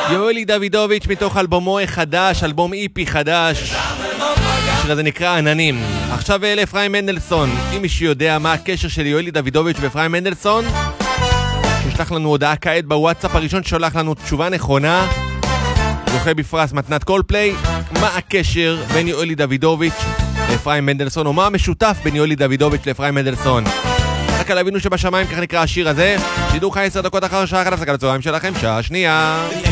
יואלי דוידוביץ' מתוך אלבומו החדש, אלבום איפי חדש. השיר הזה נקרא עננים. עכשיו לאפרים מנדלסון. אם מישהו יודע מה הקשר של יואלי דוידוביץ' ואפרים מנדלסון, שישלח לנו הודעה כעת בוואטסאפ. הראשון ששולח לנו תשובה נכונה זוכה בפרס מתנת קולפליי. מה הקשר בין יואלי דוידוביץ' לאפרים מנדלסון, או מה המשותף בין יואלי דוידוביץ' לאפרים מנדלסון? רק על אבינו שבשמיים, כך נקרא השיר הזה. שידור חי 10 דקות אחר שעה, הפסקת הצהריים שלכם, שעה שנייה.